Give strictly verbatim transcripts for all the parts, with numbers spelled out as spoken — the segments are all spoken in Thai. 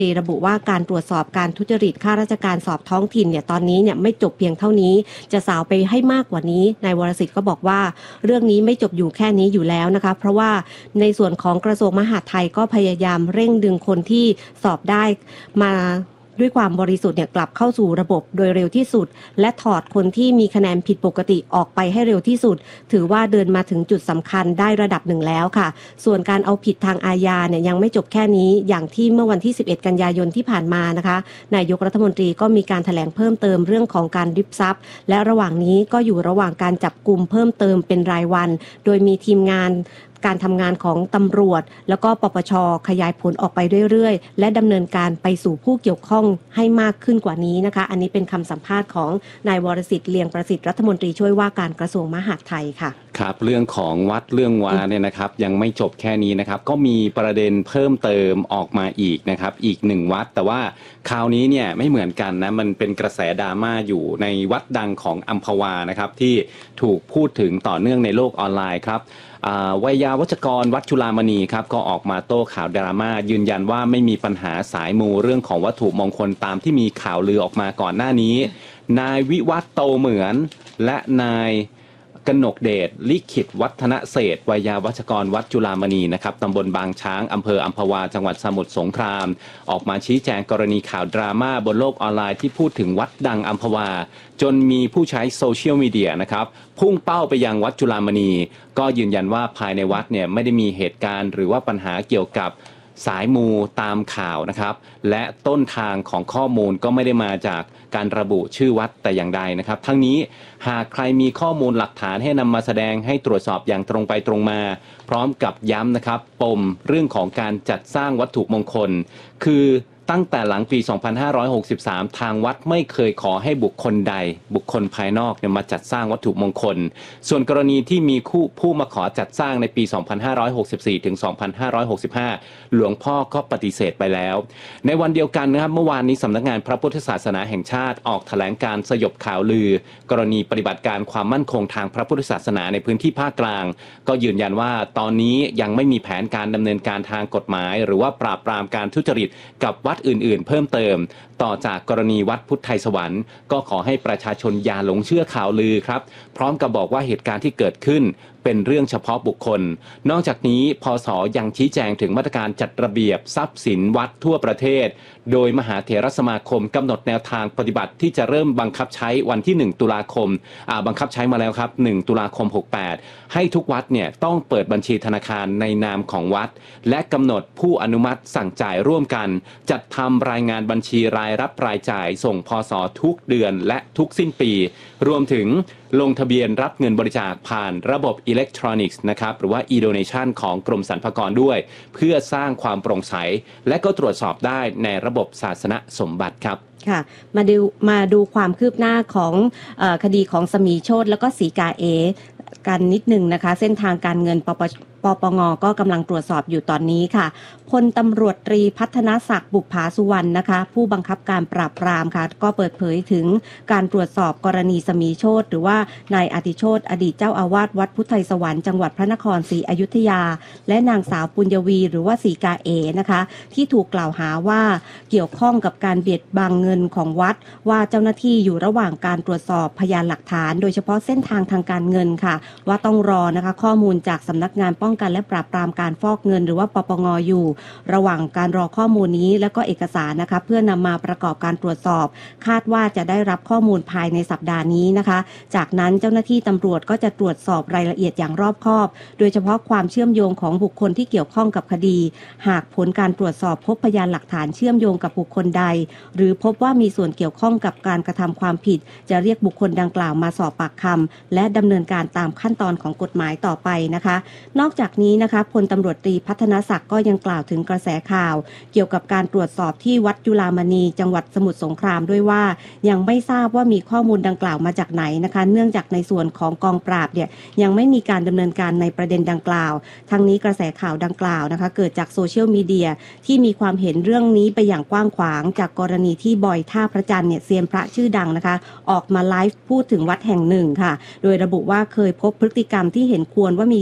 ระบุว่าการตรวจสอบการทุจริตข้าราชการสอบท้องถิ่นเนี่ยตอนนี้เนี่ยไม่จบเพียงเท่านี้จะสาวไปให้มากกว่านี้นายวรสิทธิ์ก็บอกว่าเรื่องนี้ไม่จบอยู่แค่นี้อยู่แล้วนะคะเพราะว่าในส่วนของกระทรวงมหาดไทยก็พยายามเร่งดึงคนที่สอบได้มาด้วยความบริสุทธิ์เนี่ยกลับเข้าสู่ระบบโดยเร็วที่สุดและถอดคนที่มีคะแนนผิดปกติออกไปให้เร็วที่สุดถือว่าเดินมาถึงจุดสำคัญได้ระดับหนึ่งแล้วค่ะส่วนการเอาผิดทางอาญาเนี่ยยังไม่จบแค่นี้อย่างที่เมื่อวันที่สิบเอ็ดกันยายนที่ผ่านมานะคะนายกรัฐมนตรีก็มีการแถลงเพิ่มเติมเรื่องของการริบทรัพย์และระหว่างนี้ก็อยู่ระหว่างการจับกุมเพิ่มเติมเป็นรายวันโดยมีทีมงานการทำงานของตำรวจแล้วก็ปปช.ขยายผลออกไปเรื่อยๆและดำเนินการไปสู่ผู้เกี่ยวข้องให้มากขึ้นกว่านี้นะคะอันนี้เป็นคำสัมภาษณ์ของนายวรสิทธิ์เลียงประสิทธิ์รัฐมนตรีช่วยว่าการกระทรวงมหาดไทยค่ะครับเรื่องของวัดเรื่องวาเนี่ยนะครับยังไม่จบแค่นี้นะครับก็มีประเด็นเพิ่มเติมออกมาอีกนะครับอีกหนึ่งวัดแต่ว่าคราวนี้เนี่ยไม่เหมือนกันนะมันเป็นกระแสดราม่าอยู่ในวัดดังของอัมพวานะครับที่ถูกพูดถึงต่อเนื่องในโลกออนไลน์ครับวัยยาวัจกรวัดจุฬามณีครับก็ออกมาโต้ข่าวดราม่ายืนยันว่าไม่มีปัญหาสายมูเรื่องของวัตถุมงคลตามที่มีข่าวลือออกมาก่อนหน้านี้นายวิวัฒน์โตเหมือนและนายกนกเดชลิขิตวัฒนเศรษฐ์วัยยาวัจกรวัดจุฬามณีนะครับตำบลบางช้างอำเภออัมพวาจังหวัดสมุทรสงครามออกมาชี้แจงกรณีข่าวดราม่าบนโลกออนไลน์ที่พูดถึงวัดดังอัมพวาจนมีผู้ใช้โซเชียลมีเดียนะครับพุ่งเป้าไปยังวัดจุฬามณีก็ยืนยันว่าภายในวัดเนี่ยไม่ได้มีเหตุการณ์หรือว่าปัญหาเกี่ยวกับสายมูตามข่าวนะครับและต้นทางของข้อมูลก็ไม่ได้มาจากการระบุชื่อวัดแต่อย่างใดนะครับทั้งนี้หากใครมีข้อมูลหลักฐานให้นำมาแสดงให้ตรวจสอบอย่างตรงไปตรงมาพร้อมกับย้ำนะครับปมเรื่องของการจัดสร้างวัตถุมงคลคือตั้งแต่หลังปี สองพันห้าร้อยหกสิบสาม ทางวัดไม่เคยขอให้บุคคลใดบุคคลภายนอกเนี่ยมาจัดสร้างวัตถุมงคลส่วนกรณีที่มีคู่ผู้มาขอจัดสร้างในปี สองพันห้าร้อยหกสิบสี่ ถึง สองพันห้าร้อยหกสิบห้า หลวงพ่อก็ปฏิเสธไปแล้วในวันเดียวกันนะครับเมื่อวานนี้สำนักงานพระพุทธศาสนาแห่งชาติออกแถลงการสยบข่าวลือกรณีปฏิบัติการความมั่นคงทางพระพุทธศาสนาในพื้นที่ภาคกลางก็ยืนยันว่าตอนนี้ยังไม่มีแผนการดำเนินการทางกฎหมายหรือว่าปราบปรามการทุจริตกับวัดอื่นๆเพิ่มเติมต่อจากกรณีวัดพุทธไทยสวรรค์ก็ขอให้ประชาชนอย่าหลงเชื่อข่าวลือครับพร้อมกับบอกว่าเหตุการณ์ที่เกิดขึ้นเป็นเรื่องเฉพาะบุคคลนอกจากนี้พศยังชี้แจงถึงมาตรการจัดระเบียบทรัพย์สินวัดทั่วประเทศโดยมหาเถรสมาคมกำหนดแนวทางปฏิบัติที่จะเริ่มบังคับใช้วันที่หนึ่งตุลาคมอ่าบังคับใช้มาแล้วครับหนึ่งตุลาคมหกสิบแปดให้ทุกวัดเนี่ยต้องเปิดบัญชีธนาคารในนามของวัดและกำหนดผู้อนุมัติสั่งจ่ายร่วมกันจัดทำรายงานบัญชีรายรับรายจ่ายส่งพศทุกเดือนและทุกสิ้นปีรวมถึงลงทะเบียนรับเงินบริจาคผ่านระบบอิเล็กทรอนิกส์นะครับหรือว่า e-donation ของกรมสรรพากรด้วยเพื่อสร้างความโปร่งใสและก็ตรวจสอบได้ในระบบศาสนสมบัติครับค่ะมาดูมาดูความคืบหน้าของเอ่อคดีของสมีโชติแล้วก็สีกาเอกันนิดหนึ่งนะคะเส้นทางการเงินปปปปงก็กำลังตรวจสอบอยู่ตอนนี้ค่ะพลตำรวจตรีพัฒนศักดิ์บุภาสุวรรณนะคะผู้บังคับการปราบปรามค่ะก็เปิดเผยถึงการตรวจสอบกรณีสมีโชติหรือว่านายอติโชติอดีตเจ้าอาวาสวัดพุทธไทยสวรรค์จังหวัดพระนครศรีอยุธยาและนางสาวปุญญวีหรือว่าสีกาเอนะคะที่ถูกกล่าวหาว่าเกี่ยวข้องกับการเบียดบังเงินของวัดว่าเจ้าหน้าที่อยู่ระหว่างการตรวจสอบพยานหลักฐานโดยเฉพาะเส้นทางทางการเงินค่ะว่าต้องรอนะคะข้อมูลจากสำนักงานป้องกันและปราบปรามการฟอกเงินหรือว่าปปงอยู่ระหว่างการรอข้อมูลนี้และก็เอกสารนะคะเพื่อนำมาประกอบการตรวจสอบคาดว่าจะได้รับข้อมูลภายในสัปดาห์นี้นะคะจากนั้นเจ้าหน้าที่ตำรวจก็จะตรวจสอบรายละเอียดอย่างรอบคอบโดยเฉพาะความเชื่อมโยงของบุคคลที่เกี่ยวข้องกับคดีหากผลการตรวจสอบพบพยานหลักฐานเชื่อมโยงกับบุคคลใดหรือพบว่ามีส่วนเกี่ยวข้องกับการกระทำความผิดจะเรียกบุคคลดังกล่าวมาสอบปากคำและดำเนินการตามขั้นตอนของกฎหมายต่อไปนะคะนอกจากนี้นะคะพลตำรวจตรีพัฒนศักดิ์ก็ยังกล่าวถึงกระแสข่าวเกี่ยวกับการตรวจสอบที่วัดจุฬามณีจังหวัดสมุทรสงครามด้วยว่ายังไม่ทราบว่ามีข้อมูลดังกล่าวมาจากไหนนะคะเนื่องจากในส่วนของกองปราบเนี่ยยังไม่มีการดำเนินการในประเด็นดังกล่าวทั้งนี้กระแสข่าวดังกล่าวนะคะเกิดจากโซเชียลมีเดียที่มีความเห็นเรื่องนี้ไปอย่างกว้างขวางจากกรณีที่บอยท่าพระจันทร์เนี่ยเซียนพระชื่อดังนะคะออกมาไลฟ์พูดถึงวัดแห่งหนึ่งค่ะโดยระบุว่าเคยพบพฤติกรรมที่เห็นควรว่ามี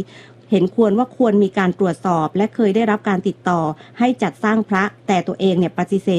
เห็นควรว่าควรมีการตรวจสอบและเคยได้รับการติดต่อให้จัดสร้างพระแต่ตัวเองเนี่ยปฏิเสธ